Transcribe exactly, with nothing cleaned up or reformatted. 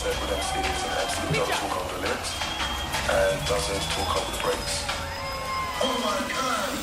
said with M C is an M C who doesn't talk over the lyrics and doesn't talk over the breaks. Oh my God!